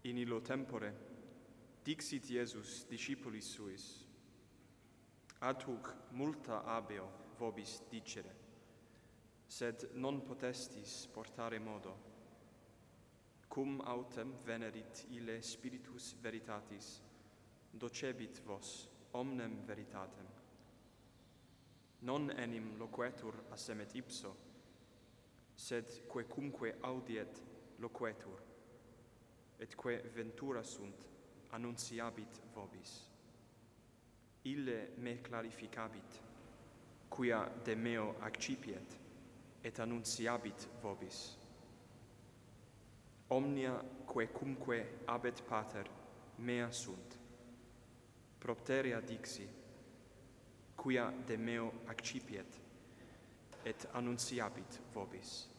In illo tempore dixit Iesus discipulis suis: ad hoc multa habeo vobis dicere, sed non potestis portare modo. Cum autem venerit ille Spiritus veritatis, docebit vos omnem veritatem. Non enim loquetur assemet ipso, sed quecumque audiet loquetur, et que ventura sunt annunciabit vobis. Ille me clarificabit, quia de meo accipiet, et annunciabit vobis. Omnia quecumque habet pater mea sunt, propterea dixi, quia de meo accipiet, et annunciabit vobis.